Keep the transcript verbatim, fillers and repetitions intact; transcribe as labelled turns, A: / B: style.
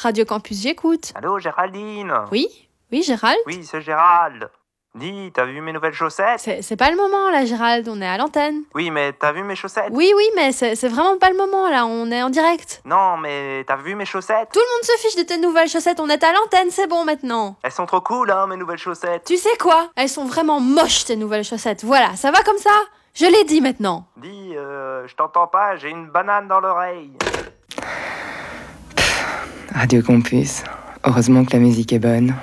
A: Radio Campus, j'écoute.
B: Allô, Géraldine?
A: Oui? Oui, Gérald?
B: Oui, c'est Gérald. Dis, t'as vu mes nouvelles chaussettes?
A: C'est, c'est pas le moment, là, Gérald, on est à l'antenne.
B: Oui, mais t'as vu mes chaussettes?
A: Oui, oui, mais c'est, c'est vraiment pas le moment, là, on est en direct.
B: Non, mais t'as vu mes chaussettes?
A: Tout le monde se fiche de tes nouvelles chaussettes, on est à l'antenne, c'est bon maintenant.
B: Elles sont trop cool, hein, mes nouvelles chaussettes.
A: Tu sais quoi? Elles sont vraiment moches, tes nouvelles chaussettes, voilà, ça va comme ça? Je l'ai dit maintenant.
B: Dis, euh, je t'entends pas, j'ai une banane dans l'oreille.
C: Radio Campus, heureusement que la musique est bonne.